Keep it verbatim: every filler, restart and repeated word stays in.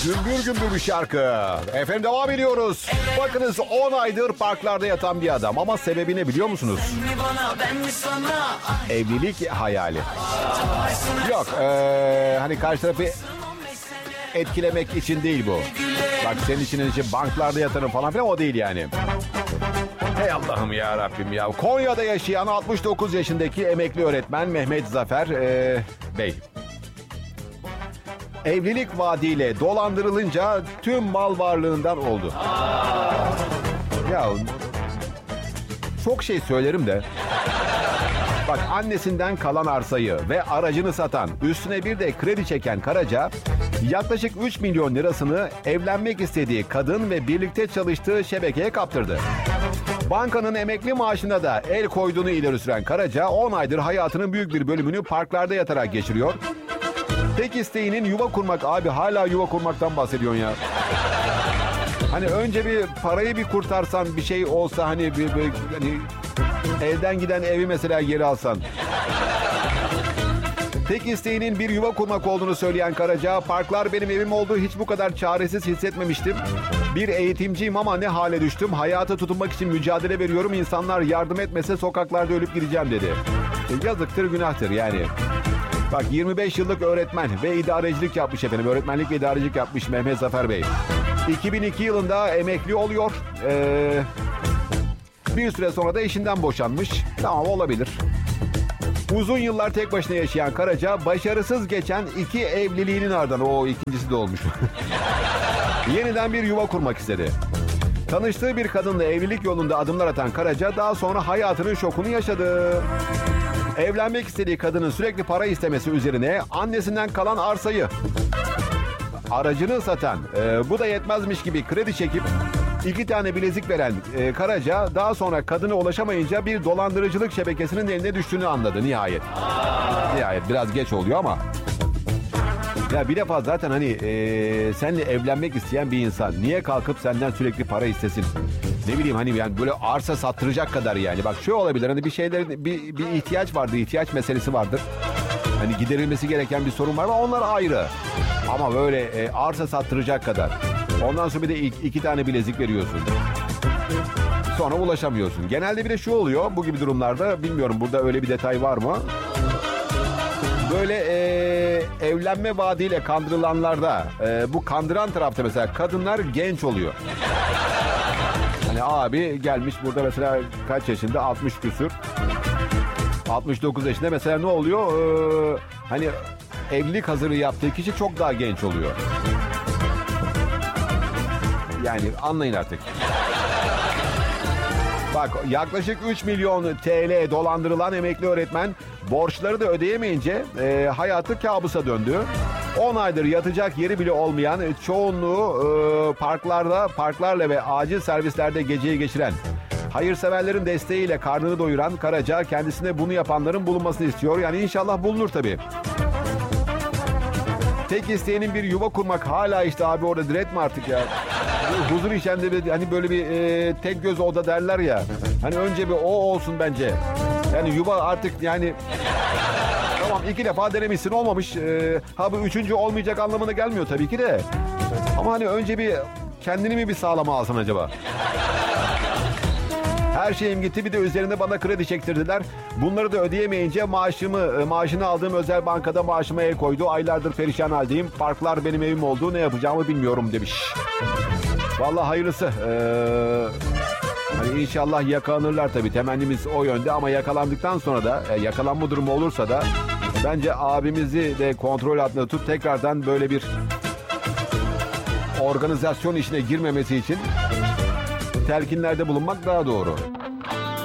Gümbür gümbür bir şarkı. Efendim devam ediyoruz. Bakınız on aydır parklarda yatan bir adam ama sebebi ne biliyor musunuz? Evlilik hayali. Yok ee, hani karşı tarafı etkilemek için değil bu. Bak senin için, için banklarda yatarım falan filan, o değil yani. Hey Allah'ım ya Rabbim ya. Konya'da yaşayan altmış dokuz yaşındaki emekli öğretmen Mehmet Zafer ee, Bey. Evlilik vaadiyle dolandırılınca tüm mal varlığından oldu. Ya çok şey söylerim de. Bak, annesinden kalan arsayı ve aracını satan, üstüne bir de kredi çeken Karaca, yaklaşık üç milyon lirasını evlenmek istediği kadın ve birlikte çalıştığı şebekeye kaptırdı. Bankanın emekli maaşına da el koyduğunu ileri süren Karaca, on aydır hayatının büyük bir bölümünü parklarda yatarak geçiriyor. Tek isteğinin yuva kurmak. Abi hala yuva kurmaktan bahsediyorsun ya. Hani önce bir parayı bir kurtarsan, bir şey olsa, hani bir, bir hani elden giden evi mesela geri alsan. Tek isteğinin bir yuva kurmak olduğunu söyleyen Karaca, parklar benim evim oldu, hiç bu kadar çaresiz hissetmemiştim. Bir eğitimciyim ama ne hale düştüm. Hayata tutunmak için mücadele veriyorum. İnsanlar yardım etmese sokaklarda ölüp gideceğim dedi. E, yazıktır, günahtır yani. Bak, yirmi beş yıllık öğretmen ve idarecilik yapmış efendim. Öğretmenlik ve idarecilik yapmış Mehmet Zafer Bey. iki bin iki yılında emekli oluyor. Ee, bir süre sonra da eşinden boşanmış. Tamam, olabilir. Uzun yıllar tek başına yaşayan Karaca, başarısız geçen iki evliliğinin ardından, o ikincisi de olmuş. Yeniden bir yuva kurmak istedi. Tanıştığı bir kadınla evlilik yolunda adımlar atan Karaca, daha sonra hayatının şokunu yaşadı. Evlenmek istediği kadının sürekli para istemesi üzerine annesinden kalan arsayı, aracını satan, e, bu da yetmezmiş gibi kredi çekip iki tane bilezik veren e, Karaca, daha sonra kadına ulaşamayınca bir dolandırıcılık şebekesinin eline düştüğünü anladı nihayet. Nihayet biraz geç oluyor ama. Ya bir defa zaten hani e, seninle evlenmek isteyen bir insan niye kalkıp senden sürekli para istesin? Ne bileyim, hani yani böyle arsa sattıracak kadar yani. Bak şu olabilir, hani bir şeylerin bir, bir ihtiyaç vardır, ihtiyaç meselesi vardır. Hani giderilmesi gereken bir sorun var ama onlar ayrı. Ama böyle e, arsa sattıracak kadar. Ondan sonra bir de iki, iki tane bilezik veriyorsun. Sonra ulaşamıyorsun. Genelde bir de şu oluyor bu gibi durumlarda, bilmiyorum burada öyle bir detay var mı? Böyle e, evlenme vaadiyle kandırılanlarda e, bu kandıran tarafta mesela kadınlar genç oluyor. Hani abi gelmiş burada mesela kaç yaşında? altmış küsür. altmış dokuz yaşında mesela ne oluyor? Ee, hani evlilik hazırlığı yaptığı kişi çok daha genç oluyor. Yani anlayın artık. Bak, yaklaşık üç milyon T L dolandırılan emekli öğretmen borçları da ödeyemeyince e, hayatı kabusa döndü. on aydır yatacak yeri bile olmayan, çoğunluğu e, parklarda, parklarla ve acil servislerde geceyi geçiren, hayırseverlerin desteğiyle karnını doyuran Karaca, kendisine bunu yapanların bulunmasını istiyor. Yani inşallah bulunur tabii. Tek isteğinin bir yuva kurmak, hala işte abi orada diretme artık ya. Huzur içinde hani böyle bir e, tek göz oda derler ya. Hani önce bir o olsun bence. Yani yuva artık yani... Tamam, iki defa denemişsin, olmamış. Ee, ha bu üçüncü olmayacak anlamına gelmiyor tabii ki de. Ama hani önce bir kendini mi bir sağlama alsın acaba? Her şeyim gitti, bir de üzerinde bana kredi çektirdiler. Bunları da ödeyemeyince maaşımı, maaşını aldığım özel bankada maaşıma el koydu. Aylardır perişan haldeyim. Parklar benim evim oldu. Ne yapacağımı bilmiyorum demiş. Vallahi hayırlısı. Ee, hani inşallah yakalanırlar tabii. Temennimiz o yönde ama yakalandıktan sonra da e, yakalanma durumu olursa da bence abimizi de kontrol altında tut, tekrardan böyle bir organizasyon işine girmemesi için telkinlerde bulunmak daha doğru.